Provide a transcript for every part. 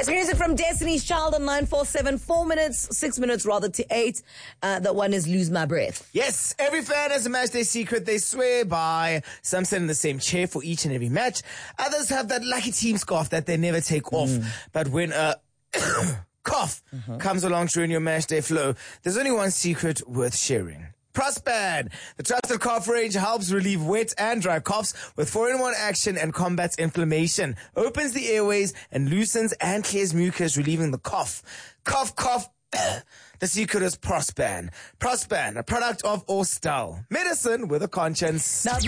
It's music from Destiny's Child on 947. 6 minutes rather to 8. That one is Lose My Breath. Yes, every fan has a match day secret they swear by. Some sit in the same chair for each and every match. Others have that lucky team scarf that they never take off. But when a cough comes along during your match day flow, there's only one secret worth sharing. Prospan, the trusted cough range, helps relieve wet and dry coughs with 4-in-1 action and combats inflammation, opens the airways and loosens and clears mucus, relieving the cough. Cough. The secret is Prospan. Prospan, a product of Orstal. Medicine with a conscience. Now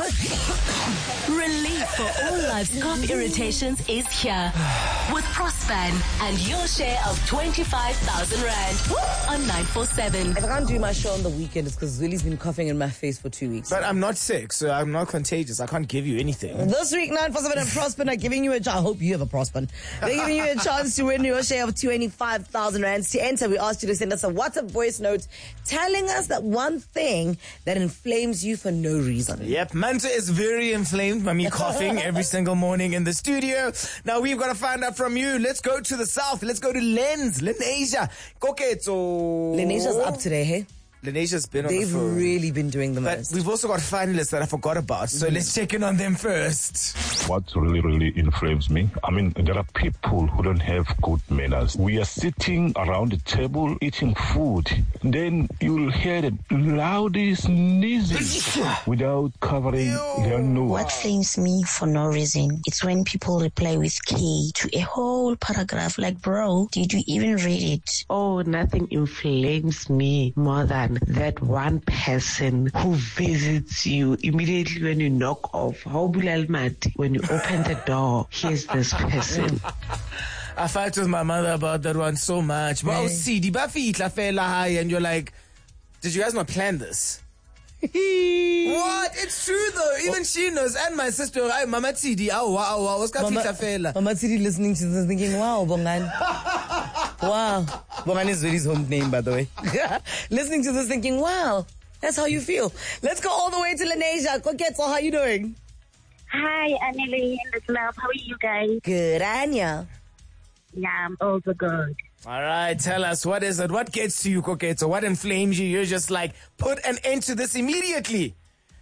Relief for all life's cough irritations is here. With Prospan and your share of 25,000 Rand on 947. if I can't do my show on the weekend, it's because Willie's been coughing in my face for 2 weeks. But I'm not sick, so I'm not contagious. I can't give you anything. This week, 947 and Prospan are giving you a chance. I hope you have a Prospan. They're giving you a chance to win your share of 25,000 Rands. To enter, we asked you to send us a WhatsApp voice note telling us that one thing that inflames you for no reason. Yep, Manta is very inflamed by me coughing every single morning in the studio. Now we've got to find out from you. Let's go to the south. Let's go to Lenasia. Koketso. Lenasia's up today, hey? Lenasia's been on the They've phone. really been doing the But most. we've also got finalists that I forgot about, so let's check in on them first. What really inflames me, I mean, there are people who don't have good manners. We are sitting around the table eating food, then you'll hear the loudest sneezing without covering their nose. What flames me for no reason? It's when people reply with K to a whole paragraph like, bro, did you even read it? Oh, nothing inflames me more than that one person who visits you immediately when you knock off. How when you open the door, here's this person. I fight with my mother about that one so much. But see, di ba fitla fela hai, and you're like, did you guys not plan this? What? It's true though. Even she knows, and my sister. Ay, Mama Tidi, wow, what's got fitla fela? Mama Tiri listening to this thinking, wow, Bongan. Wow. Bongan is Willie's home name, by the way. Listening to this thinking, wow, that's how you feel. Let's go all the way to Lenasia. Koketso, how you doing? Hi, Anneli and the club. How are you guys? Good, Anya. Yeah, I'm also good. All right, tell us, what is it? What gets to you, Koketso? What inflames you? You're just like, put an end to this immediately.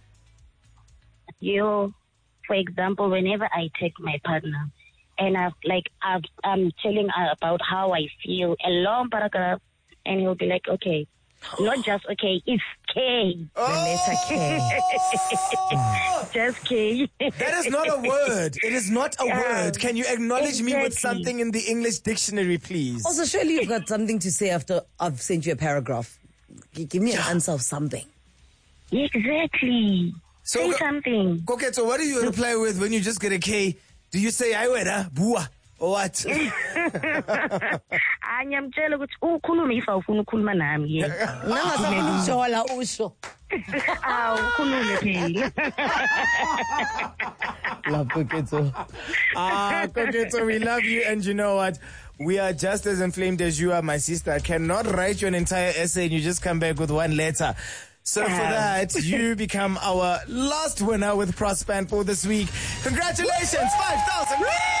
For example, whenever I take my partner and I'm telling her about how I feel, a long paragraph, and he'll be like, okay, not just okay, it's K. The letter K. Just K. That is not a word. It is not a word. Can you acknowledge me with something in the English dictionary, please? Also, surely you've got something to say after I've sent you a paragraph. Give me an answer of something. Exactly. Say something. Koketso, what do you reply with when you just get a K? Do you say, "Aiwena, bua," or what? Ngiyamtshela ukuthi ukhulume if awufuna ukukhuluma nami. Nangasakunishola usho. Ukhulume phela. Love Koketso. Koketso, we love you, and you know what? We are just as inflamed as you are, my sister. I cannot write you an entire essay and you just come back with one letter. So for that, you become our last winner with Prospan for this week. Congratulations, 5,000.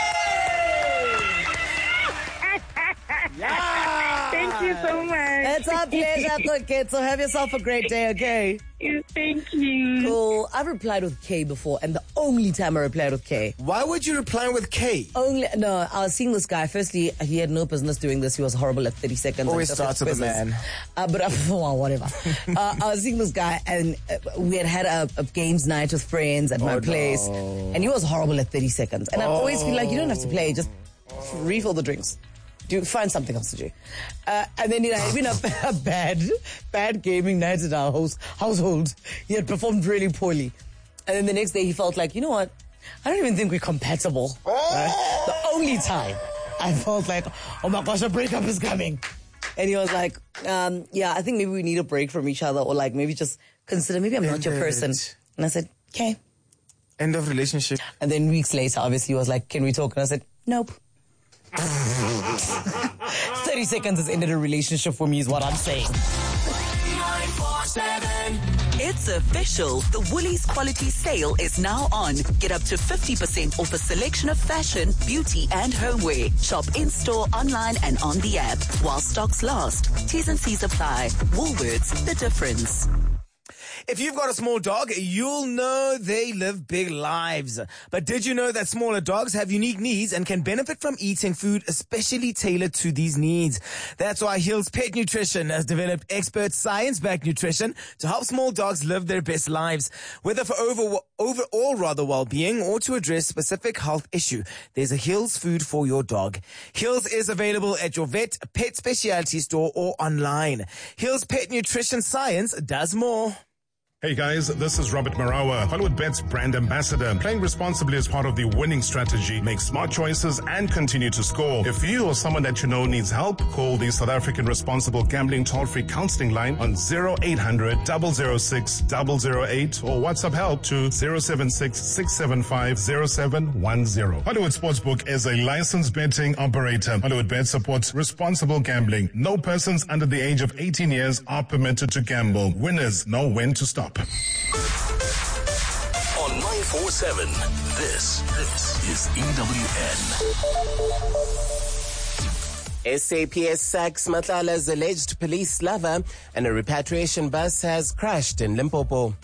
Yeah. Thank you so much. It's our pleasure, Koketso. Have yourself a great day, okay? Thank you. Cool. I've replied with K before, and the only time I replied with K. Why would you reply with K? No, I was seeing this guy. Firstly, he had no business doing this. He was horrible at 30 seconds. Always starts with a man. Well, whatever. I was seeing this guy, and we had a games night with friends at my place, and he was horrible at 30 seconds. And I always feel like you don't have to play, just refill the drinks. Find something else to do. And then it had been a bad gaming night at our household. He had performed really poorly. And then the next day he felt like, you know what? I don't even think we're compatible. Right? The only time I felt like, oh my gosh, a breakup is coming. And he was like, yeah, I think maybe we need a break from each other, or like maybe just consider, maybe I'm not your person. And I said, okay. End of relationship. And then weeks later, obviously, he was like, can we talk? And I said, nope. 30 seconds has ended a relationship for me is what I'm saying. 947. It's official. The Woolies Quality Sale is now on. Get up to 50% off a selection of fashion, beauty, and homeware. Shop in-store, online, and on the app. While stocks last. T's and C's apply. Woolworths, the difference. If you've got a small dog, you'll know they live big lives. But did you know that smaller dogs have unique needs and can benefit from eating food especially tailored to these needs? That's why Hills Pet Nutrition has developed expert science-backed nutrition to help small dogs live their best lives. Whether for overall well-being or to address specific health issue, there's a Hills food for your dog. Hills is available at your vet, pet specialty store, or online. Hills Pet Nutrition Science does more. Hey guys, this is Robert Marawa, Hollywood Bet's brand ambassador. Playing responsibly is part of the winning strategy. Make smart choices and continue to score. If you or someone that you know needs help, call the South African Responsible Gambling toll-free counseling line on 0800 006 008 or WhatsApp help to 076 675 0710. Hollywood Sportsbook is a licensed betting operator. Hollywood Bet supports responsible gambling. No persons under the age of 18 years are permitted to gamble. Winners know when to stop. On 947, this is EWN. SAPS sacks Matlala's alleged police lover, and a repatriation bus has crashed in Limpopo.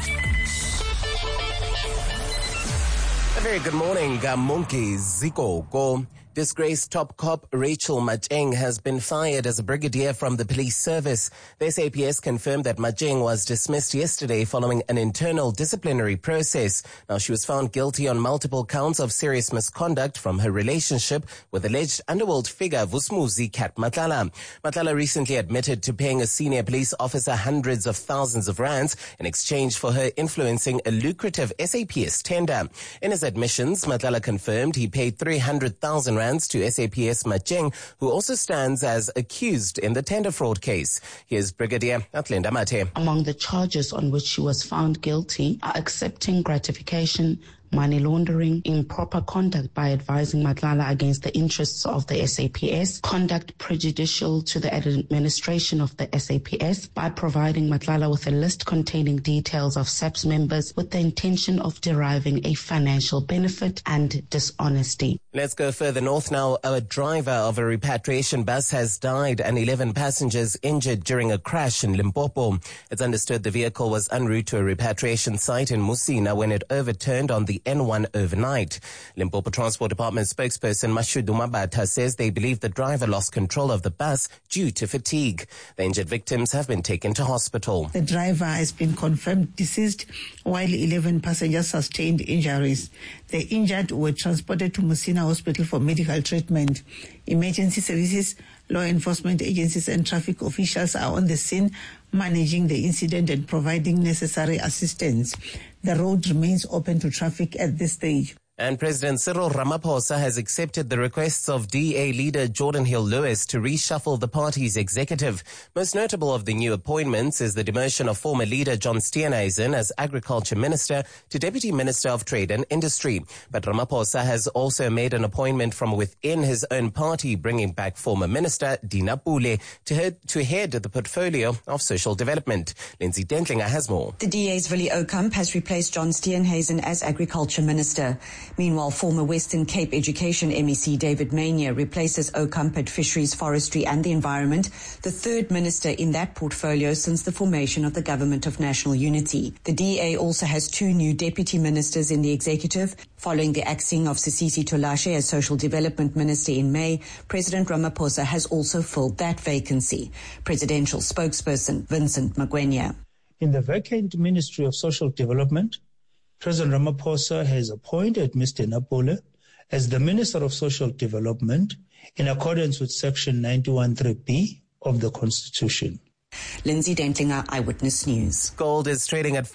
A very good morning, Gamunki Zikoko. Disgraced top cop Rachel Macheng has been fired as a brigadier from the police service. The SAPS confirmed that Macheng was dismissed yesterday following an internal disciplinary process. Now, she was found guilty on multiple counts of serious misconduct from her relationship with alleged underworld figure Vusmuzi Kat Matlala. Matlala recently admitted to paying a senior police officer hundreds of thousands of rands in exchange for her influencing a lucrative SAPS tender. In his admissions, Matlala confirmed he paid 300,000 rands to SAPS Macheng, who also stands as accused in the tender fraud case. Here's Brigadier Atlinda Mate. Among the charges on which she was found guilty are accepting gratification, money laundering, improper conduct by advising Matlala against the interests of the SAPS, conduct prejudicial to the administration of the SAPS by providing Matlala with a list containing details of SAPS members with the intention of deriving a financial benefit, and dishonesty. Let's go further north now. A driver of a repatriation bus has died and 11 passengers injured during a crash in Limpopo. It's understood the vehicle was en route to a repatriation site in Musina when it overturned on the N1 overnight. Limpopo Transport Department spokesperson Mashudu Mabata says they believe the driver lost control of the bus due to fatigue. The injured victims have been taken to hospital. The driver has been confirmed deceased while 11 passengers sustained injuries. The injured were transported to Musina Hospital for medical treatment. Emergency services, law enforcement agencies and traffic officials are on the scene managing the incident and providing necessary assistance. The road remains open to traffic at this stage. And President Cyril Ramaphosa has accepted the requests of DA leader Jordan Hill-Lewis to reshuffle the party's executive. Most notable of the new appointments is the demotion of former leader John Steenhuisen as Agriculture Minister to Deputy Minister of Trade and Industry. But Ramaphosa has also made an appointment from within his own party, bringing back former Minister Dina Pule to head the portfolio of social development. Lindsay Dentlinger has more. The DA's Willie Okamp has replaced John Steenhuisen as Agriculture Minister. Meanwhile, former Western Cape Education MEC David Mania replaces Okamp at Fisheries, Forestry and the Environment, the third minister in that portfolio since the formation of the Government of National Unity. The DA also has two new deputy ministers in the executive. Following the axing of Sisisi Tolashe as Social Development Minister in May, President Ramaphosa has also filled that vacancy. Presidential spokesperson Vincent Magwenya. In the vacant Ministry of Social Development, President Ramaphosa has appointed Mr. Napole as the Minister of Social Development in accordance with Section 91(3)(b) of the Constitution. Lindsay Dentlinger, Eyewitness News. Gold is trading at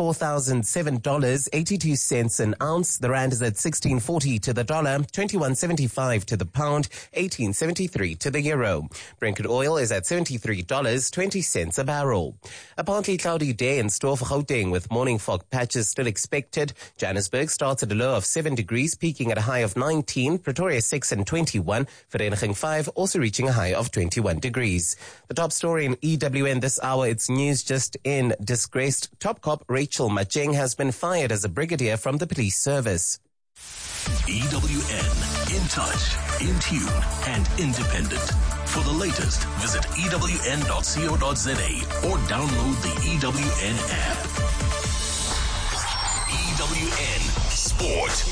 $4,007.82 an ounce. The rand is at 16.40 to the dollar, 21.75 to the pound, 18.73 to the euro. Brent oil is at $73.20 a barrel. A partly cloudy day in store for Gauteng with morning fog patches still expected. Johannesburg starts at a low of 7 degrees, peaking at a high of 19. Pretoria 6 and 21. Vereniging 5 also reaching a high of 21 degrees. The top story in EWN this hour. hour, it's news just in. Disgraced top cop Rachel Macheng has been fired as a brigadier from the police service. EWN, in touch, in tune, and independent. For the latest, visit ewn.co.za or download the EWN app. EWN Sport.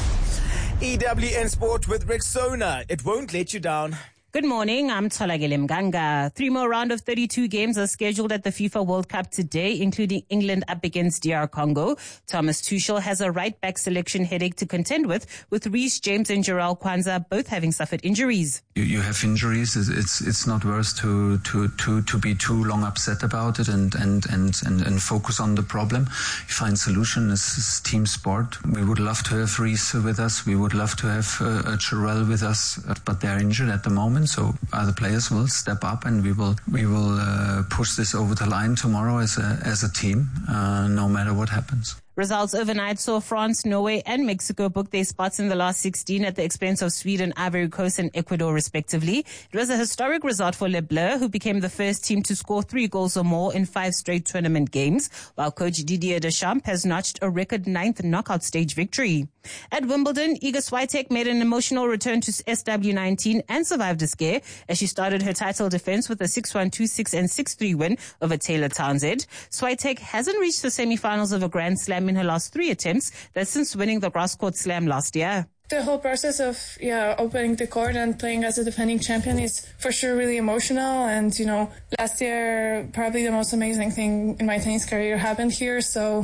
EWN Sport with Rexona. It won't let you down. Good morning, I'm Tolagele Mganga. 3 more round of 32 games are scheduled at the FIFA World Cup today, including England up against DR Congo. Thomas Tuchel has a right-back selection headache to contend with Reece James and Jarrell Kwanzaa both having suffered injuries. You have injuries. It's not worth to be too long upset about it and focus on the problem. You find solution. It's team sport. We would love to have Reece with us. We would love to have Jarrell with us, but they're injured at the moment. So other players will step up, and we will push this over the line tomorrow as a team, no matter what happens. Results overnight saw France, Norway and Mexico book their spots in the last 16 at the expense of Sweden, Ivory Coast and Ecuador respectively. It was a historic result for Les Bleus, who became the first team to score 3 goals or more in 5 straight tournament games, while coach Didier Deschamps has notched a record 9th knockout stage victory. At Wimbledon, Iga Swiatek made an emotional return to SW19 and survived a scare as she started her title defense with a 6-1, 2-6 and 6-3 win over Taylor Townsend. Swiatek hasn't reached the semi-finals of a Grand Slam in her last 3 attempts. That's since winning the Grass Court Slam last year. The whole process of opening the court and playing as a defending champion is for sure really emotional. And, last year, probably the most amazing thing in my tennis career happened here. So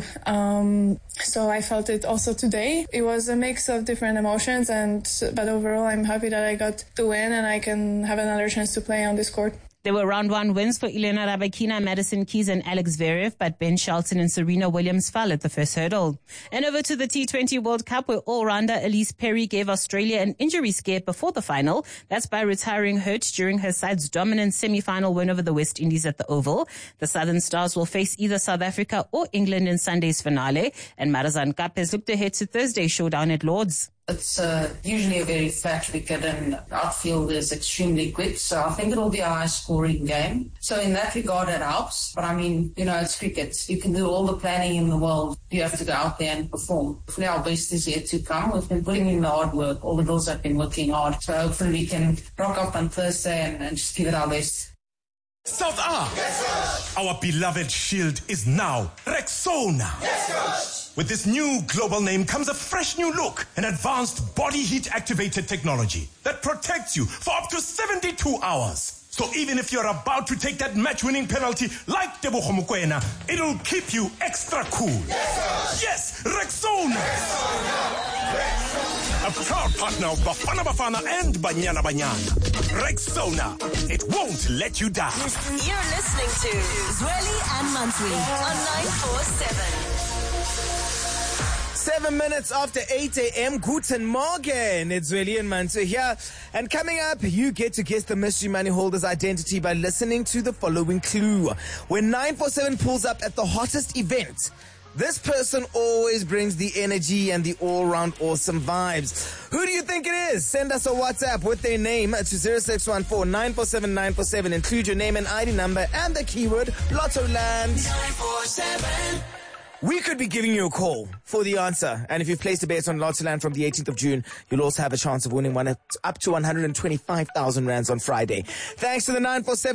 I felt it also today. It was a mix of different emotions, but overall, I'm happy that I got the win and I can have another chance to play on this court. There were round 1 wins for Elena Rybakina, Madison Keys and Alex Zverev, but Ben Shelton and Serena Williams fell at the first hurdle. And over to the T20 World Cup, where all-rounder Elise Perry gave Australia an injury scare before the final. That's by retiring hurt during her side's dominant semi-final win over the West Indies at the Oval. The Southern Stars will face either South Africa or England in Sunday's finale, and Marazan Cup has looked ahead to Thursday's showdown at Lord's. It's usually a very flat wicket and outfield is extremely quick, so I think it'll be a high-scoring game. So in that regard, it helps. But it's cricket. You can do all the planning in the world. You have to go out there and perform. Hopefully our best is yet to come. We've been putting in the hard work. All the girls have been working hard. So hopefully we can rock up on Thursday and just give it our best. South A, yes, our beloved shield is now Rexona. Yes, with this new global name comes a fresh new look, an advanced body heat activated technology that protects you for up to 72 hours. So even if you're about to take that match-winning penalty like Tebogo Mokoena, it'll keep you extra cool. Yes, Rexona. A proud partner of Bafana Bafana and Banyana Banyana. Rexona. It won't let you down. You're listening to Zweli and Mansui on 947. 7 minutes after 8 a.m. Guten Morgen. It's Zweli and Mansui here. And coming up, you get to guess the mystery money holder's identity by listening to the following clue. When 947 pulls up at the hottest event, this person always brings the energy and the all-round awesome vibes. Who do you think it is? Send us a WhatsApp with their name to 0614-947-947. Include your name and ID number and the keyword Lottoland. 947. We could be giving you a call for the answer. And if you've placed a bet on Lottoland from the 18th of June, you'll also have a chance of winning one up to 125,000 rands on Friday. Thanks to the 947.